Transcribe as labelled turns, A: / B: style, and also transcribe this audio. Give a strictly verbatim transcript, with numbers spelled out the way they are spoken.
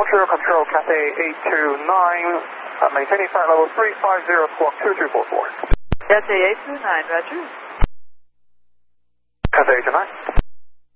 A: Control, control, Cathay eight two nine, uh, maintaining flight level three five zero, squawk two two four four.
B: Cathay eight two nine, roger.
A: Cathay eight two nine.